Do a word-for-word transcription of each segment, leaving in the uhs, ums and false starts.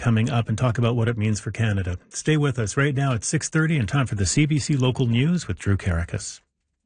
coming up and talk about what it means for Canada. Stay with us. Right now it's six thirty and time for the C B C Local News with Drew Karakas.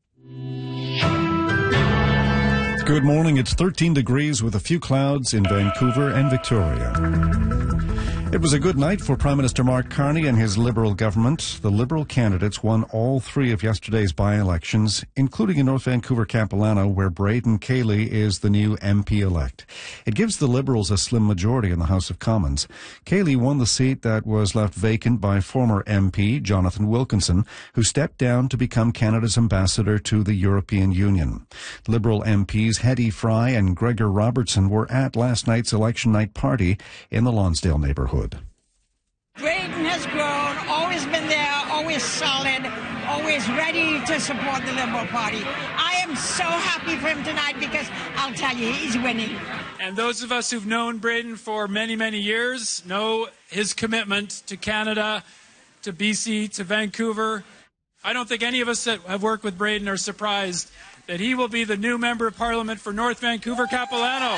Good morning. It's thirteen degrees with a few clouds in Vancouver and Victoria. It was a good night for Prime Minister Mark Carney and his Liberal government. The Liberal candidates won all three of yesterday's by-elections, including in North Vancouver Capilano, where Braden Cayley is the new M P-elect. It gives the Liberals a slim majority in the House of Commons. Cayley won the seat that was left vacant by former M P Jonathan Wilkinson, who stepped down to become Canada's ambassador to the European Union. Liberal M Ps Hedy Fry and Gregor Robertson were at last night's election night party in the Lonsdale neighbourhood. Braden has grown, always been there, always solid, always ready to support the Liberal Party. I am so happy for him tonight because I'll tell you, he's winning. And those of us who've known Braden for many, many years know his commitment to Canada, to B C, to Vancouver. I don't think any of us that have worked with Braden are surprised that he will be the new Member of Parliament for North Vancouver Capilano.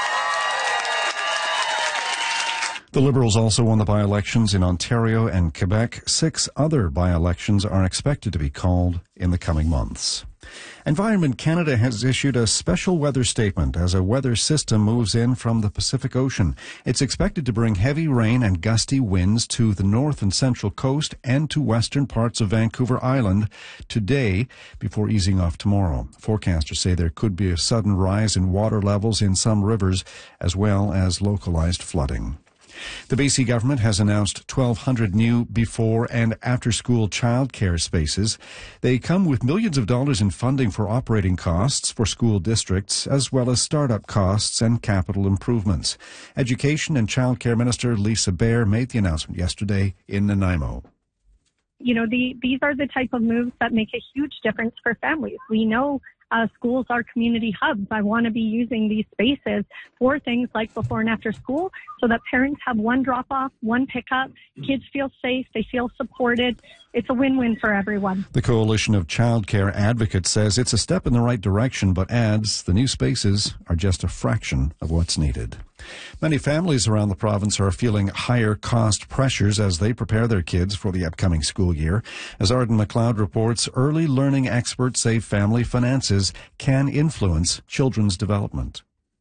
The Liberals also won the by-elections in Ontario and Quebec. Six other by-elections are expected to be called in the coming months. Environment Canada has issued a special weather statement as a weather system moves in from the Pacific Ocean. It's expected to bring heavy rain and gusty winds to the north and central coast and to western parts of Vancouver Island today before easing off tomorrow. Forecasters say there could be a sudden rise in water levels in some rivers as well as localized flooding. The B C government has announced twelve hundred new before and after school childcare spaces. They come with millions of dollars in funding for operating costs for school districts, as well as startup costs and capital improvements. Education and Childcare Minister Lisa Baer made the announcement yesterday in Nanaimo. You know, the, these are the type of moves that make a huge difference for families. We know Uh, schools are community hubs. I want to be using these spaces for things like before and after school so that parents have one drop off, one pickup, kids feel safe, they feel supported. It's a win-win for everyone. The Coalition of Childcare Advocates says it's a step in the right direction, but adds the new spaces are just a fraction of what's needed. Many families around the province are feeling higher cost pressures as they prepare their kids for the upcoming school year. As Arden McLeod reports, early learning experts say family finances can influence children's development.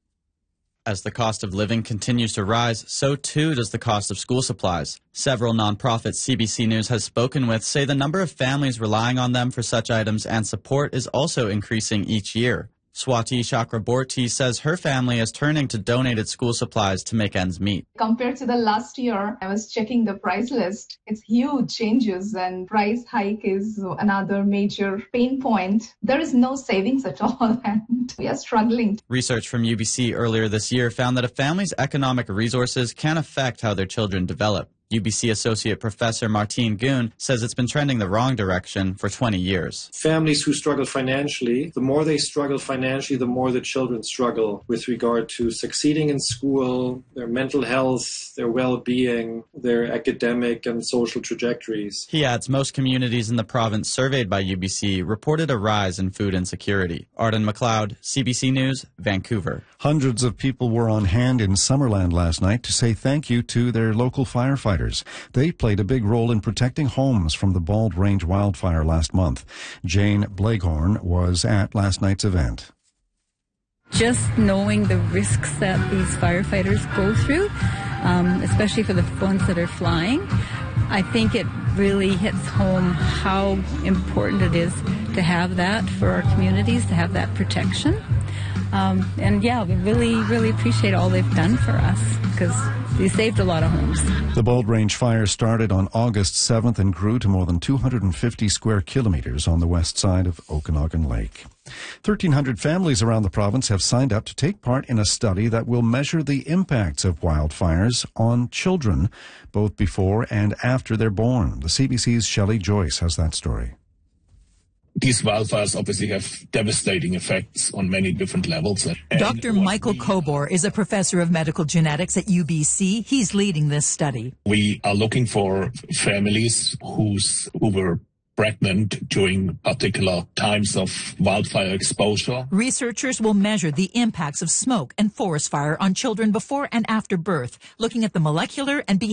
As the cost of living continues to rise, so too does the cost of school supplies. Several nonprofits C B C News has spoken with say the number of families relying on them for such items and support is also increasing each year. Swati Chakraborty says her family is turning to donated school supplies to make ends meet. Compared to the last year, I was checking the price list. It's huge changes and price hike is another major pain point. There is no savings at all and we are struggling. Research from U B C earlier this year found that a family's economic resources can affect how their children develop. U B C Associate Professor Martine Goon says it's been trending the wrong direction for twenty years. Families who struggle financially, the more they struggle financially, the more the children struggle with regard to succeeding in school, their mental health, their well-being, their academic and social trajectories. He adds most communities in the province surveyed by U B C reported a rise in food insecurity. Arden McLeod, C B C News, Vancouver. Hundreds of people were on hand in Summerland last night to say thank you to their local firefighters. They played a big role in protecting homes from the Bald Range wildfire last month. Jane Blaghorn was at last night's event. Just knowing the risks that these firefighters go through, um, especially for the ones that are flying, I think it really hits home how important it is to have that for our communities, to have that protection. Um, and yeah, we really, really appreciate all they've done for us because they saved a lot of homes. The Bald Range fire started on August seventh and grew to more than two hundred fifty square kilometers on the west side of Okanagan Lake. thirteen hundred families around the province have signed up to take part in a study that will measure the impacts of wildfires on children, both before and after they're born. The C B C's Shelley Joyce has that story. These wildfires obviously have devastating effects on many different levels. Doctor Michael Kobor is a professor of medical genetics at U B C. He's leading this study. We are looking for families who's, who were pregnant during particular times of wildfire exposure. Researchers will measure the impacts of smoke and forest fire on children before and after birth, looking at the molecular and behavioral